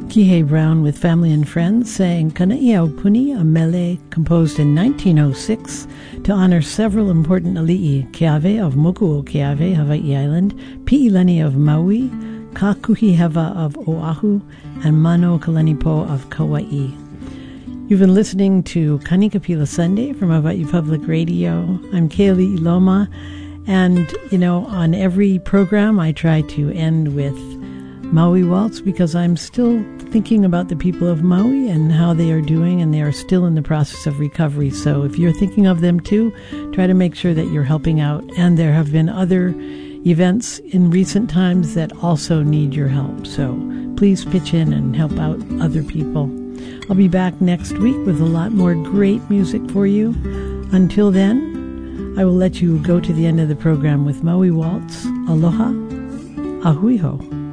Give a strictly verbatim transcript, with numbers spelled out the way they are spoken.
Kihei Brown with family and friends sang Kana'iaupuni, a mele composed in nineteen oh six to honor several important ali'i, Keawe of Moku'o-Keawe, Hawaii Island, Pi'ilani of Maui, Kakuhihewa of Oahu, and Mano Kalanipo of Kauai. You've been listening to Kanikapila Sunday from Hawaii Public Radio. I'm Kaylee Iloma, and, you know, on every program I try to end with Maui Waltz because I'm still thinking about the people of Maui and how they are doing, and they are still in the process of recovery. So if you're thinking of them too, try to make sure that you're helping out. And there have been other events in recent times that also need your help. So please pitch in and help out other people. I'll be back next week with a lot more great music for you. Until then, I will let you go to the end of the program with Maui Waltz. Aloha, ahui ho.